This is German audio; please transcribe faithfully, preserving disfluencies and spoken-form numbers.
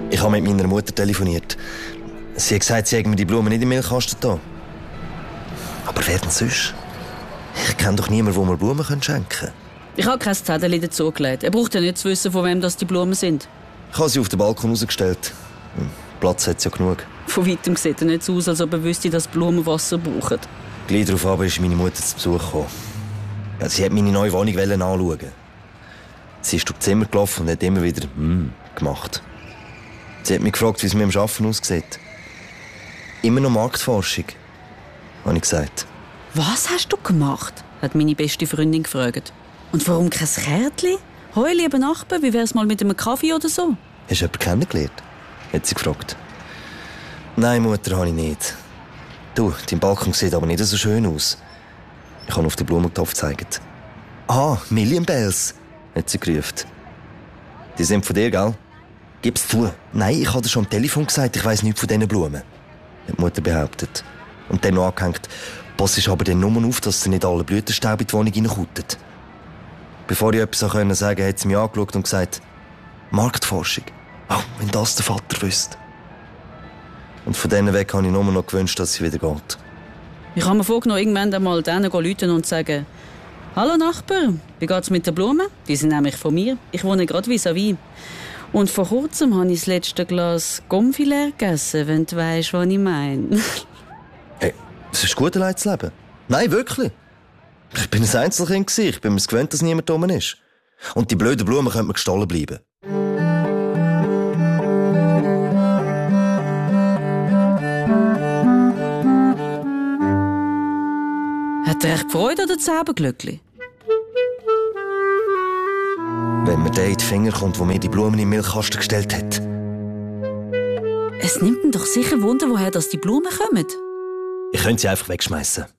Ich habe mit meiner Mutter telefoniert. Sie hat gesagt, sie hätte mir die Blumen nicht im Milchkasten da. Aber wer denn sonst? Ich kenne doch niemanden, wo mir Blumen schenken können. Ich habe kein Zettel dazugelegt. Er braucht ja nicht zu wissen, von wem das die Blumen sind. Ich habe sie auf den Balkon rausgestellt. Platz hat es ja genug. Von weitem sieht er nicht so aus, als ob er wüsste, dass Blumen Wasser brauchen. Gleich darauf ist meine Mutter zu Besuch gekommen. Ja, sie wollte meine neue Wohnung anschauen. Sie ist durch das Zimmer gelaufen und hat immer wieder «Hm» gemacht. Sie hat mich gefragt, wie es mir am Arbeiten aussieht. Immer noch Marktforschung, habe ich gesagt. «Was hast du gemacht?» hat meine beste Freundin gefragt. «Und warum kein Kärtchen? Hoi, lieber Nachbar, wie wär's mal mit einem Kaffee oder so?» «Hast du jemanden kennengelernt?» hat sie gefragt. «Nein, Mutter, habe ich nicht. Du, dein Balkon sieht aber nicht so schön aus.» Ich habe auf den Blumentopf gezeigt. «Ah, Million Bells!» hat sie gerufen. «Die sind von dir, gell?» «Gib's zu!» «Nein, ich habe dir schon am Telefon gesagt, ich weiss nichts von diesen Blumen», hat die Mutter behauptet. Und dann noch angehängt, «Pass ist aber dann nur auf, dass sie nicht alle Blütenstaub in die Wohnung reinkutten.» Bevor ich etwas sagen konnte, hat sie mich angeschaut und gesagt, «Marktforschung. Oh, wenn das der Vater wüsste.» Und von denen weg habe ich nur noch gewünscht, dass sie wieder geht. Ich habe mir vorgenommen, irgendwann einmal denen rufen und sagen, «Hallo Nachbar, wie geht's mit den Blumen? Die sind nämlich von mir. Ich wohne gerade vis-à-vis. Und vor kurzem habe ich das letzte Glas Gomfilet gegessen, wenn du weisst, was ich meine.» Hey, es ist gut, allein zu leben. Nein, wirklich. Ich bin ein Einzelkind. Ich bin mir gewöhnt, dass niemand da ist. Und die blöden Blumen können mir gestohlen bleiben. Hat er echt gefreut oder Zauberglöckli? Wenn mir der in die Finger kommt, wo mir die Blumen im Milchkasten gestellt hat. Es nimmt ihn doch sicher Wunder, woher das die Blumen kommen. Ich könnte sie einfach wegschmeißen.